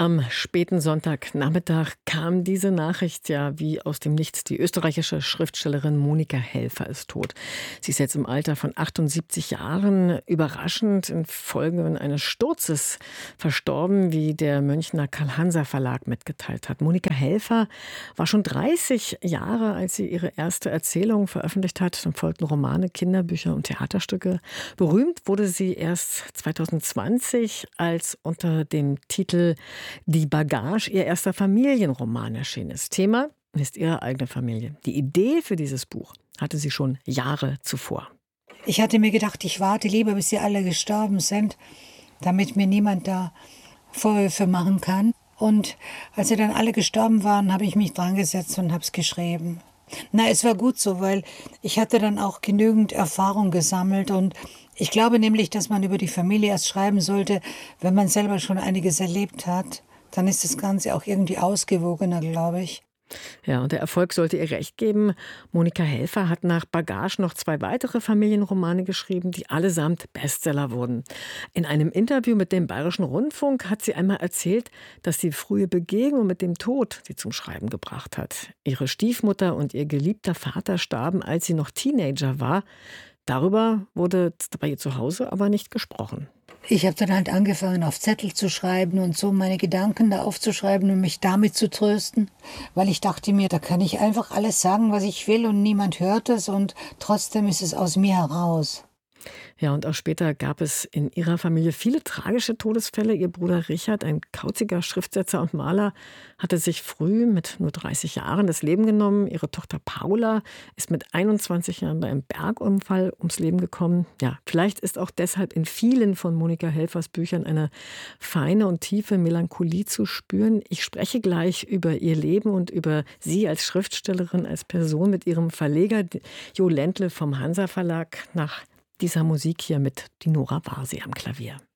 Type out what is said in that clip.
Am späten Sonntagnachmittag kam diese Nachricht ja wie aus dem Nichts. Die österreichische Schriftstellerin Monika Helfer ist tot. Sie ist jetzt im Alter von 78 Jahren überraschend infolge eines Sturzes verstorben, wie der Münchner Karl-Hanser-Verlag mitgeteilt hat. Monika Helfer war schon 30 Jahre, als sie ihre erste Erzählung veröffentlicht hat. Dann folgten Romane, Kinderbücher und Theaterstücke. Berühmt wurde sie erst 2020, als unter dem Titel Die Bagage ihr erster Familienroman erschienen ist. Thema ist ihre eigene Familie. Die Idee für dieses Buch hatte sie schon Jahre zuvor. Ich hatte mir gedacht, ich warte lieber, bis sie alle gestorben sind, damit mir niemand da Vorwürfe machen kann. Und als sie dann alle gestorben waren, habe ich mich dran gesetzt und habe es geschrieben. Es war gut so, weil ich hatte dann auch genügend Erfahrung gesammelt und ich glaube nämlich, dass man über die Familie erst schreiben sollte, wenn man selber schon einiges erlebt hat. Dann ist das Ganze auch irgendwie ausgewogener, glaube ich. Ja, und der Erfolg sollte ihr recht geben. Monika Helfer hat nach Bagage noch 2 weitere Familienromane geschrieben, die allesamt Bestseller wurden. In einem Interview mit dem Bayerischen Rundfunk hat sie einmal erzählt, dass die frühe Begegnung mit dem Tod sie zum Schreiben gebracht hat. Ihre Stiefmutter und ihr geliebter Vater starben, als sie noch Teenager war. Darüber wurde bei ihr zu Hause aber nicht gesprochen. Ich habe dann halt angefangen, auf Zettel zu schreiben und so meine Gedanken da aufzuschreiben und mich damit zu trösten, weil ich dachte mir, da kann ich einfach alles sagen, was ich will und niemand hört es und trotzdem ist es aus mir heraus. Ja, und auch später gab es in ihrer Familie viele tragische Todesfälle. Ihr Bruder Richard, ein kauziger Schriftsetzer und Maler, hatte sich früh mit nur 30 Jahren das Leben genommen. Ihre Tochter Paula ist mit 21 Jahren bei einem Bergunfall ums Leben gekommen. Ja, vielleicht ist auch deshalb in vielen von Monika Helfers Büchern eine feine und tiefe Melancholie zu spüren. Ich spreche gleich über ihr Leben und über sie als Schriftstellerin, als Person mit ihrem Verleger Jo Ländle vom Hansa Verlag nach dieser Musik hier mit Dinora Barsi am Klavier.